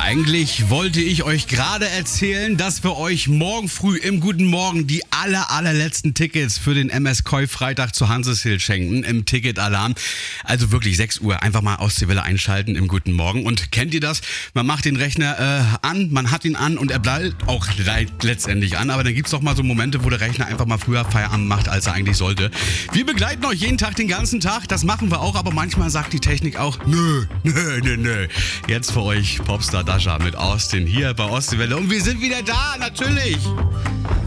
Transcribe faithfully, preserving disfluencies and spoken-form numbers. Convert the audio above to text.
Eigentlich wollte ich euch gerade erzählen, dass wir euch morgen früh im Guten Morgen die aller, allerletzten Tickets für den M S Koi Freitag zu Hanseshill schenken im Ticketalarm. Also wirklich sechs Uhr, einfach mal Ostseewelle einschalten im Guten Morgen. Und kennt ihr das? Man macht den Rechner äh, an, man hat ihn an und er bleibt auch letztendlich an. Aber dann gibt's doch mal so Momente, wo der Rechner einfach mal früher Feierabend macht, als er eigentlich sollte. Wir begleiten euch jeden Tag, den ganzen Tag. Das machen wir auch, aber manchmal sagt die Technik auch, nö, nö, nö, nö. Jetzt für euch Popstar Dasha mit Austin hier bei Ostseewelle. Und wir sind wieder da, natürlich.